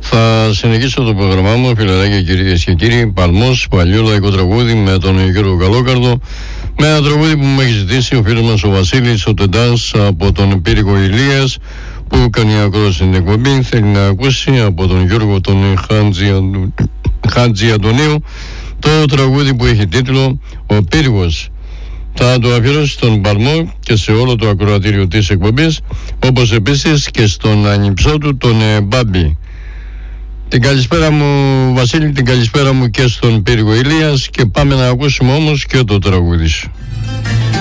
Θα συνεχίσω το πρόγραμμά μου, φιλαράκια, κυρίες και κύριοι. Παλμός, παλιό λαϊκό τραγούδι με τον Γιώργο Καλόκαρδο. Με ένα τραγούδι που μου έχει ζητήσει ο φίλος μας ο Βασίλης ο Τεντάς από τον Πύργο Ηλίας, που κάνει ακρόαση στην εκπομπή. Θέλει να ακούσει από τον Γιώργο τον Χάντζη Αντωνίου το τραγούδι που έχει τίτλο «Ο Πύργος». Θα το αφιερώσει στον Παλμό και σε όλο το ακροατήριο της εκπομπής, όπως επίσης και στον ανιψό του τον Μπάμπη. Την καλησπέρα μου Βασίλη, την καλησπέρα μου και στον Πύργο Ηλίας, και πάμε να ακούσουμε όμως και το τραγούδι σου.